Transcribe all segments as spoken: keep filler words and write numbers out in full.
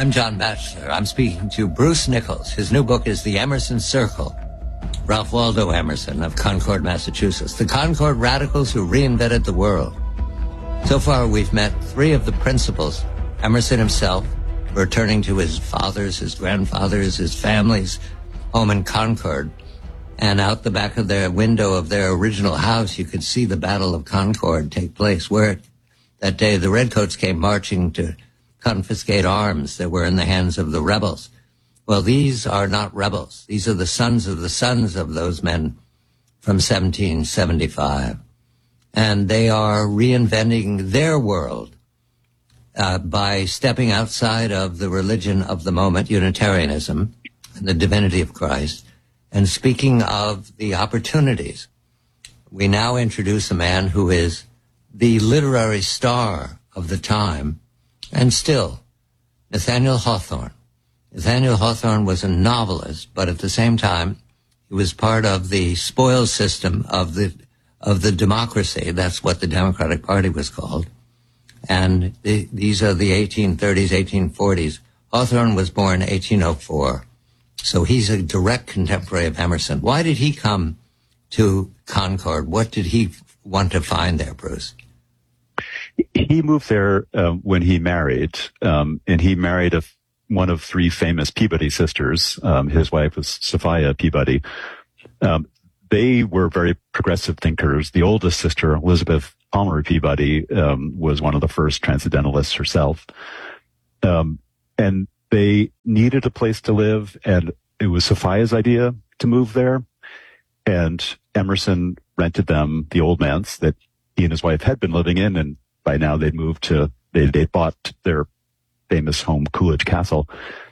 I'm John Batchelor. I'm speaking to Bruce Nichols. His new book is The Emerson Circle. Ralph Waldo Emerson of Concord, Massachusetts. The Concord radicals who reinvented the world. So far, we've met three of the principals. Emerson himself, returning to his father's, his grandfather's, his family's home in Concord. And out the back of their window of their original house, you could see the Battle of Concord take place, where that day the Redcoats came marching to confiscate arms that were in the hands of the rebels. Well, these are not rebels. These are the sons of the sons of those men from seventeen seventy-five. And they are reinventing their world uh, by stepping outside of the religion of the moment, Unitarianism, and the divinity of Christ, and speaking of the opportunities. We now introduce a man who is the literary star of the time, and still, Nathaniel Hawthorne. Nathaniel Hawthorne was a novelist, but at the same time, he was part of the spoils system of the of the democracy. That's what the Democratic Party was called. And the, these are the eighteen thirties, eighteen forties. Hawthorne was born eighteen oh four, so he's a direct contemporary of Emerson. Why did he come to Concord? What did he want to find there, Bruce? He moved there um, when he married, um, and he married a, one of three famous Peabody sisters. Um, his wife was Sophia Peabody. Um, they were very progressive thinkers. The oldest sister, Elizabeth Palmer Peabody, um, was one of the first transcendentalists herself. Um, and they needed a place to live, and it was Sophia's idea to move there. And Emerson rented them the old manse that he and his wife had been living in, and by now they'd moved to, they they bought their famous home, Coolidge Castle.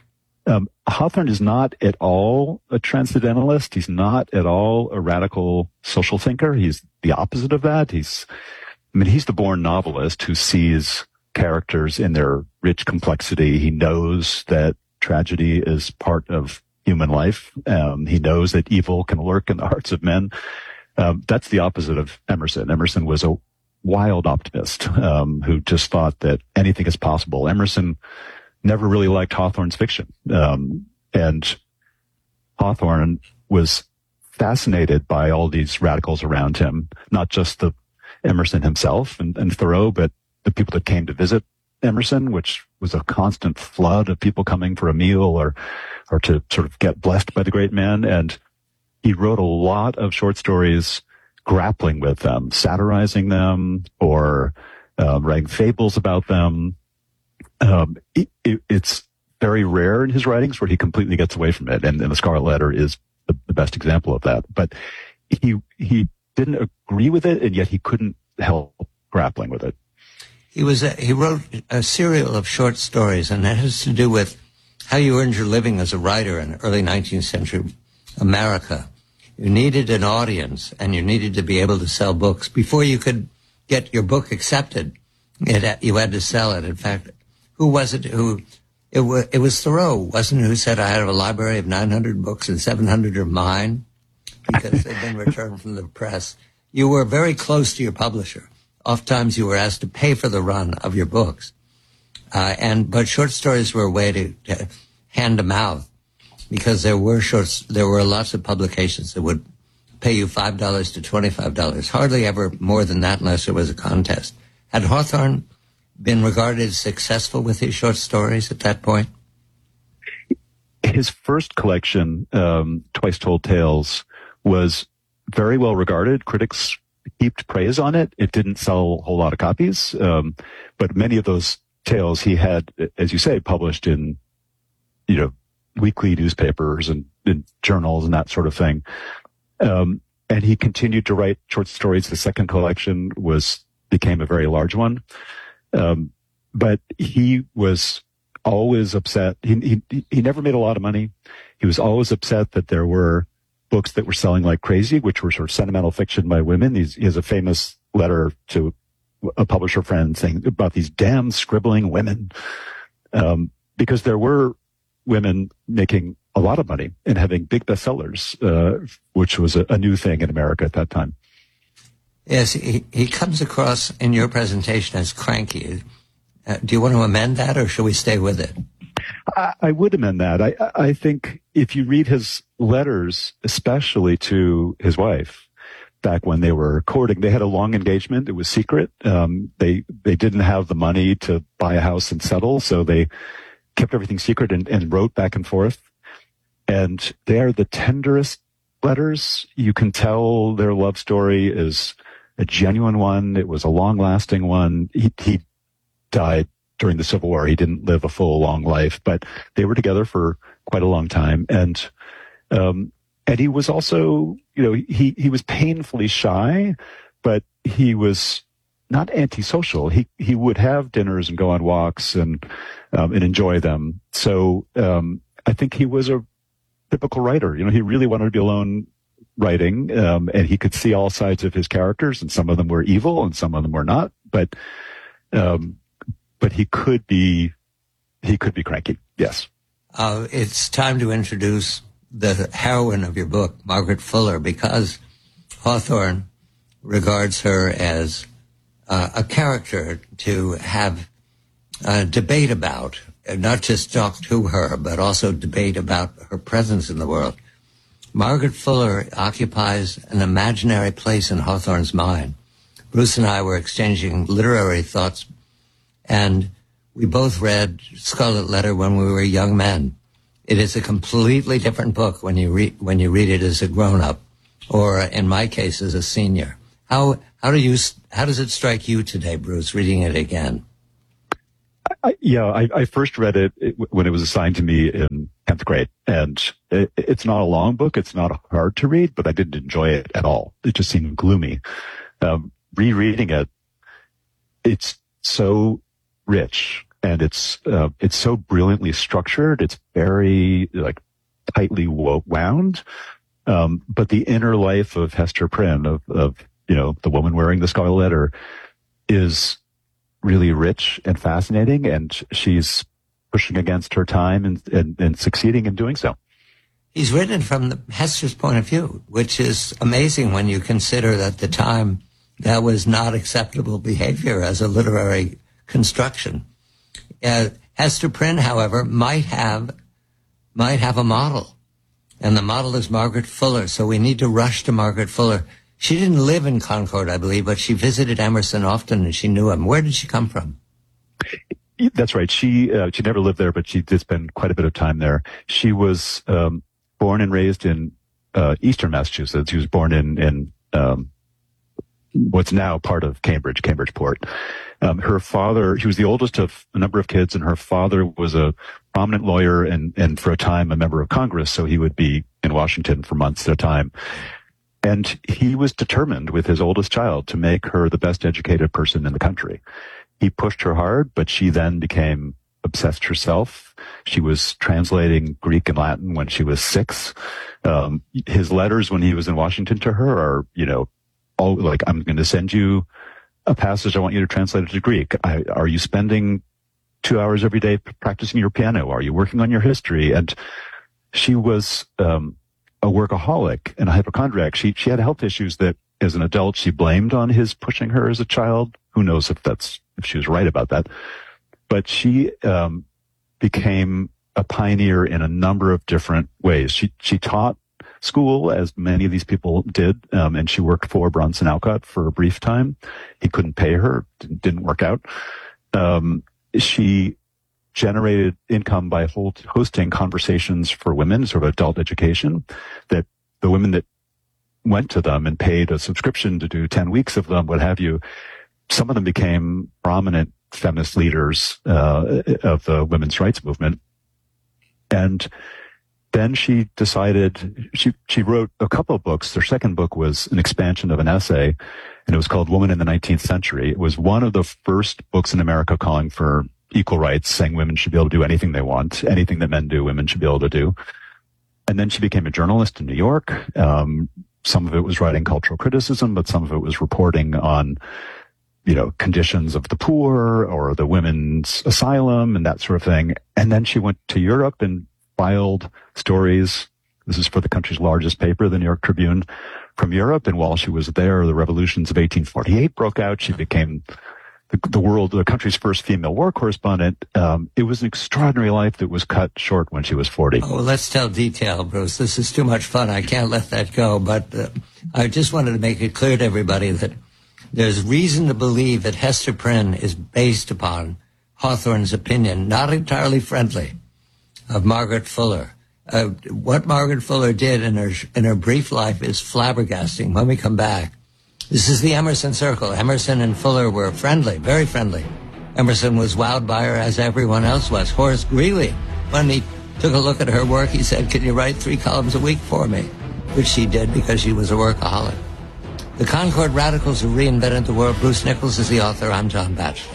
Um, Hawthorne is not at all a transcendentalist. He's not at all a radical social thinker. He's the opposite of that. He's, I mean, he's the born novelist who sees characters in their rich complexity. He knows that tragedy is part of human life. Um, he knows that evil can lurk in the hearts of men. Um, that's the opposite of Emerson. Emerson was a wild optimist, um, who just thought that anything is possible. Emerson never really liked Hawthorne's fiction. Um, and Hawthorne was fascinated by all these radicals around him, not just the Emerson himself and, and Thoreau, but the people that came to visit Emerson, which was a constant flood of people coming for a meal or, or to sort of get blessed by the great man. And he wrote a lot of short stories grappling with them, satirizing them, or uh, writing fables about them. Um, it, it, it's very rare in his writings where he completely gets away from it, and, and The Scarlet Letter is the, the best example of that. But he he didn't agree with it, and yet he couldn't help grappling with it. He was a, he wrote a serial of short stories, and that has to do with how you earned your living as a writer in early nineteenth century America. You needed an audience, and you needed to be able to sell books. Before you could get your book accepted, it, you had to sell it. In fact, who was it who, it was, it was Thoreau, wasn't it, who said, I have a library of nine hundred books and seven hundred are mine because they've been returned from the press. You were very close to your publisher. Oftentimes you were asked to pay for the run of your books. Uh, and, but short stories were a way to, to hand to mouth, because there were shorts, there were lots of publications that would pay you five dollars to twenty-five dollars, hardly ever more than that unless there was a contest. Had Hawthorne been regarded as successful with his short stories at that point? His first collection, um, Twice Told Tales, was very well regarded. Critics heaped praise on it. It didn't sell a whole lot of copies, um, but many of those tales he had, as you say, published in, you know, weekly newspapers and, and journals and that sort of thing. Um, and he continued to write short stories. The second collection was, became a very large one. Um, but he was always upset. He, he, he never made a lot of money. He was always upset that there were books that were selling like crazy, which were sort of sentimental fiction by women. He's, he has a famous letter to a publisher friend saying about these damn scribbling women. Um, because there were women making a lot of money and having big bestsellers, uh, which was a, a new thing in America at that time. Yes, he, he comes across in your presentation as cranky. Uh, do you want to amend that, or should we stay with it? I, I would amend that. I, I think if you read his letters, especially to his wife, back when they were courting, they had a long engagement. It was secret. Um, they they didn't have the money to buy a house and settle, so they kept everything secret and, and wrote back and forth. And they are the tenderest letters. You can tell their love story is a genuine one. It was a long-lasting one. He, he died during the Civil War. He didn't live a full, long life, but they were together for quite a long time. And um, and he was also, you know, he he was painfully shy, but he was not antisocial. He he would have dinners and go on walks and um, and enjoy them. So um, I think he was a typical writer. You know, he really wanted to be alone writing, um, and he could see all sides of his characters, and some of them were evil and some of them were not. But um, but he could be he could be cranky. Yes. Uh, it's time to introduce the heroine of your book, Margaret Fuller, because Hawthorne regards her as uh, a character to have a debate about, not just talk to her, but also debate about her presence in the world. Margaret Fuller occupies an imaginary place in Hawthorne's mind. Bruce and I were exchanging literary thoughts, and we both read Scarlet Letter when we were young men. It is a completely different book when you read when you read it as a grown-up, or in my case, as a senior. How how do you how does it strike you today, Bruce, reading it again? I, yeah, I, I first read it when it was assigned to me in tenth grade, and it, it's not a long book. It's not hard to read, but I didn't enjoy it at all. It just seemed gloomy. Um, rereading it, it's so rich, and it's uh, it's so brilliantly structured. It's very like tightly wound. Um, but the inner life of Hester Prynne, of of you know the woman wearing the Scarlet Letter, is really rich and fascinating, and she's pushing against her time and, and, and succeeding in doing so. He's written from the, Hester's point of view, which is amazing when you consider that the time that was not acceptable behavior as a literary construction. Uh, Hester Prynne, however, might have might have a model, and the model is Margaret Fuller. So we need to rush to Margaret Fuller. She didn't live in Concord, I believe, but she visited Emerson often, and she knew him. Where did she come from? That's right. She uh, she never lived there, but she did spend quite a bit of time there. She was um, born and raised in uh, eastern Massachusetts. She was born in in um, what's now part of Cambridge, Cambridgeport. Um, her father, he was the oldest of a number of kids, and her father was a prominent lawyer and and for a time a member of Congress. So he would be in Washington for months at a time. And he was determined with his oldest child to make her the best educated person in the country. He pushed her hard, but she then became obsessed herself. She was translating Greek and Latin when she was six. Um, his letters when he was in Washington to her are, you know, all like, I'm going to send you a passage. I want you to translate it to Greek. I, are you spending two hours every day practicing your piano? Are you working on your history? And she was, um, a workaholic and a hypochondriac. She she had health issues that, as an adult, she blamed on his pushing her as a child. Who knows if that's if she was right about that? But she um, became a pioneer in a number of different ways. She she taught school, as many of these people did, um, and she worked for Bronson Alcott for a brief time. He couldn't pay her; didn't work out. Um, she generated income by hold, hosting conversations for women, sort of adult education, that the women that went to them and paid a subscription to do ten weeks of them, what have you, some of them became prominent feminist leaders uh, of the women's rights movement. And then she decided, she, she wrote a couple of books. Her second book was an expansion of an essay, and it was called Woman in the nineteenth Century. It was one of the first books in America calling for equal rights, saying women should be able to do anything they want. Anything that men do, women should be able to do. And then she became a journalist in New York. Um, some of it was writing cultural criticism, but some of it was reporting on, you know, conditions of the poor or the women's asylum and that sort of thing. And then she went to Europe and filed stories. This is for the country's largest paper, the New York Tribune, from Europe. And while she was there, the revolutions of eighteen forty-eight broke out. She became the, the world, the country's first female war correspondent. Um, it was an extraordinary life that was cut short when she was forty. Oh, let's tell detail, Bruce. This is too much fun. I can't let that go. But uh, I just wanted to make it clear to everybody that there's reason to believe that Hester Prynne is based upon Hawthorne's opinion, not entirely friendly, of Margaret Fuller. Uh, what Margaret Fuller did in her in her brief life is flabbergasting. When we come back, this is the Emerson Circle. Emerson and Fuller were friendly, very friendly. Emerson was wowed by her, as everyone else was. Horace Greeley, when he took a look at her work, he said, "Can you write three columns a week for me?" Which she did because she was a workaholic. The Concord Radicals who reinvented the world. Bruce Nichols is the author. I'm John Batchelor.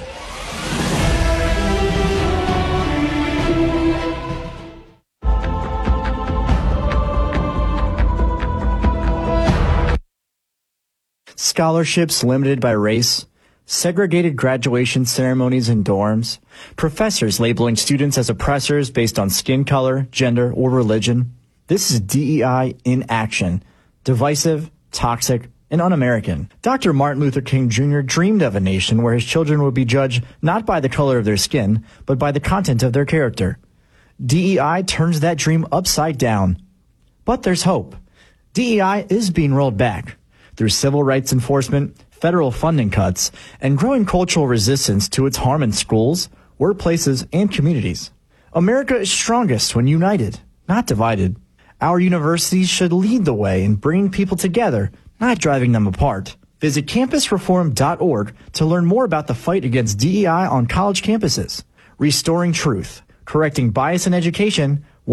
Scholarships limited by race, segregated graduation ceremonies in dorms, professors labeling students as oppressors based on skin color, gender, or religion. This is D E I in action. Divisive, toxic, and un-American. Doctor Martin Luther King Junior dreamed of a nation where his children would be judged not by the color of their skin, but by the content of their character. D E I turns that dream upside down. But there's hope. D E I is being rolled back through civil rights enforcement, federal funding cuts, and growing cultural resistance to its harm in schools, workplaces, and communities. America is strongest when united, not divided. Our universities should lead the way in bringing people together, not driving them apart. Visit campus reform dot org to learn more about the fight against D E I on college campuses. Restoring truth, correcting bias in education,